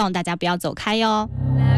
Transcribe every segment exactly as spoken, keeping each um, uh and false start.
望大家不要走开哟。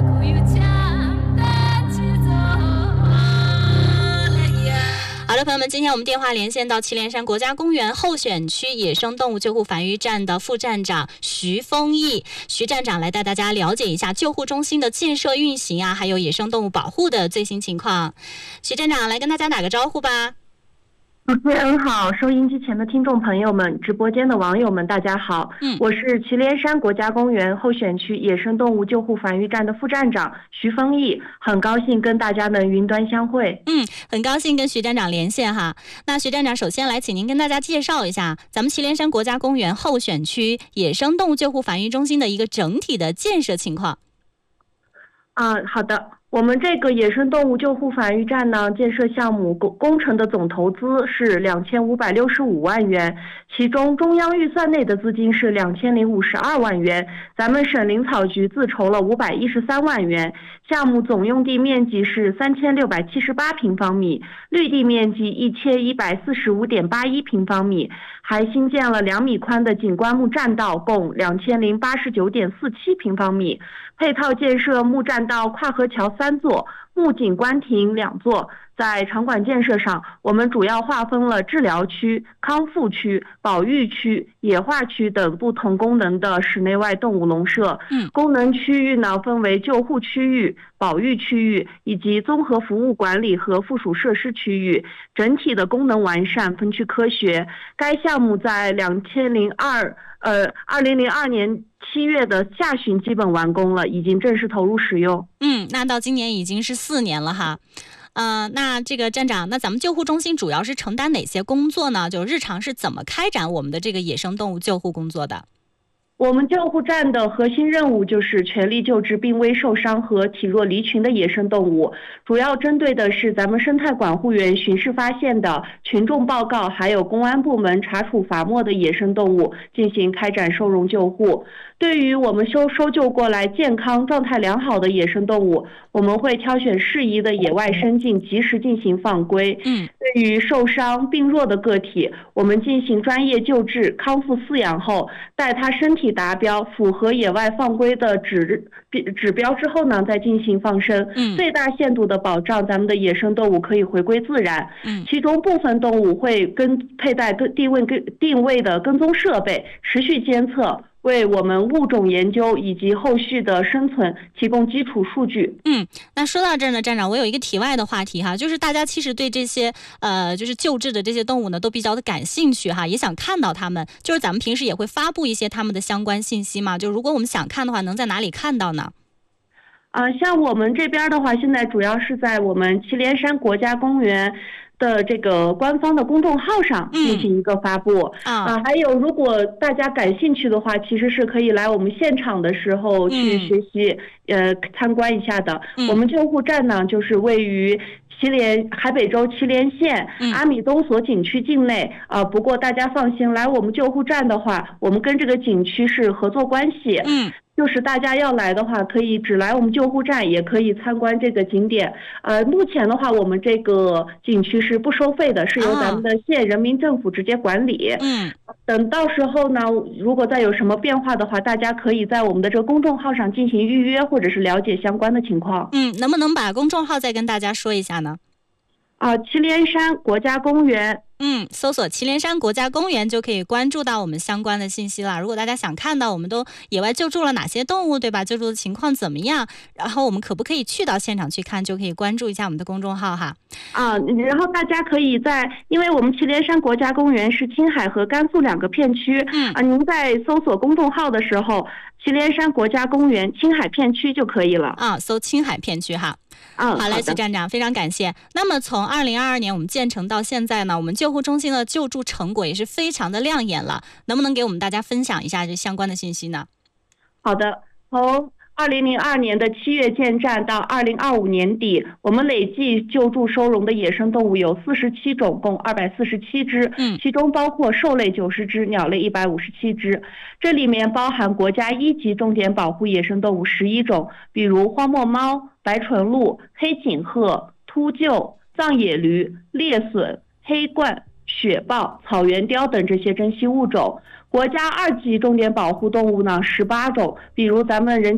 好的，朋友们，今天我们电话连线到祁连山国家公园候选区野生动物救护繁育站的副站长徐丰毅，徐站长来带大家了解一下救护中心的建设运行啊，还有野生动物保护的最新情况。徐站长来跟大家打个招呼吧。 主持人好，收音机前的听众朋友们，直播间的网友们，大家好。嗯，我是祁连山国家公园候选区野生动物救护繁育站的副站长徐丰毅，很高兴跟大家能云端相会。 嗯，很高兴跟徐站长连线哈。那徐站长首先来请您跟大家介绍一下咱们祁连山国家公园候选区野生动物救护繁育中心的一个整体的建设情况。 啊，好的。我们这个野生动物救护繁育站呢，建设项目工工程的总投资是两千五百六十五万元，其中中央预算内的资金是两千零五十二万元，咱们省林草局自筹了五百一十三万元。项目总用地面积是三千六百七十八平方米，绿地面积一千一百四十五点八一平方米，还新建了两米宽的景观木栈道，共两千零八十九点四七平方米。配套建设木栈道跨河桥三座，木景观亭两座。在场馆建设上，我们主要划分了治疗区、康复区、保育区、野化区等不同功能的室内外动物笼舍。嗯，功能区域呢分为救护区域、保育区域以及综合服务管理和附属设施区域，整体的功能完善，分区科学。该项目在两千零二呃二零零二年七月的下旬基本完工了，已经正式投入使用。 嗯，那到今年已经是四年了哈。呃，那这个站长，那咱们救护中心主要是承担哪些工作呢？就日常是怎么开展我们的这个野生动物救护工作的？ 我们救护站的核心任务就是全力救治病危受伤和体弱离群的野生动物，主要针对的是咱们生态管护员巡视发现的、群众报告还有公安部门查处罚没的野生动物进行开展收容救护。对于我们收收救过来健康状态良好的野生动物，我们会挑选适宜的野外生境及时进行放归。嗯，对于受伤病弱的个体，我们进行专业救治、康复饲养后，待它身体达标符合野外放归的指指标之后呢，再进行放生，嗯，最大限度的保障咱们的野生动物可以回归自然。嗯，其中部分动物会跟佩戴跟定位跟定位的跟踪设备，持续监测，为我们物种研究以及后续的生存提供基础数据。 嗯，那说到这儿呢，站长，我有一个题外的话题哈，就是大家其实对这些呃，就是救治的这些动物呢，都比较的感兴趣哈，也想看到它们。就是咱们平时也会发布一些它们的相关信息嘛，就如果我们想看的话，能在哪里看到呢？ 呃，像我们这边的话，现在主要是在我们祁连山国家公园的这个官方的公众号上进行一个发布。嗯、啊, 啊，还有如果大家感兴趣的话，其实是可以来我们现场的时候去学习、嗯、呃参观一下的。嗯、我们救护站呢，就是位于祁连海北州祁连县阿米东所景区境内。啊，不过大家放心，来我们救护站的话，我们跟这个景区是合作关系。嗯。就是大家要来的话，可以只来我们救护站，也可以参观这个景点。呃，目前的话，我们这个景区是不收费的，是由咱们的县人民政府直接管理。嗯，等到时候呢，如果再有什么变化的话，大家可以在我们的这个公众号上进行预约，或者是了解相关的情况。 嗯，能不能把公众号再跟大家说一下呢？ 啊，祁连山国家公园。 嗯，搜索祁连山国家公园就可以关注到我们相关的信息了。如果大家想看到我们都野外救助了哪些动物，对吧？救助的情况怎么样？然后我们可不可以去到现场去看，就可以关注一下我们的公众号哈。 啊，然后大家可以在，因为我们祁连山国家公园是青海和甘肃两个片区。嗯啊，您在搜索公众号的时候，祁连山国家公园青海片区就可以了。 啊，搜青海片区哈。 嗯， 好嘞，徐站长，非常感谢。那么从二零二二年我们建成到现在呢，我们救护中心的救助成果也是非常的亮眼了，能不能给我们大家分享一下这相关的信息呢？ 好的，从二零零二年的七月建站到二零二五年底，我们累计救助收容的野生动物有四十七种，共二百四十七只，嗯，其中包括兽类九十只，鸟类一百五十七只。这里面包含国家一级重点保护野生动物十一种，比如荒漠猫、白唇鹿、黑颈鹤、秃鹫、藏野驴、猎隼、黑鹳、雪豹、草原雕等这些珍稀物种。国家二级重点保护动物呢十八种，比如咱们人